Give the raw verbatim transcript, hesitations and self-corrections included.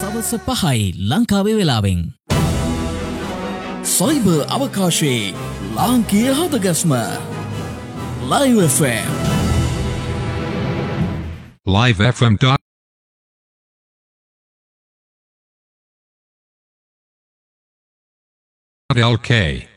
සවස පහයි ලංකාවේ වෙලාවෙන්. සයිබර් අවකාශයේ ලාංකීය හදගස්ම Live F M. Live F M dot L K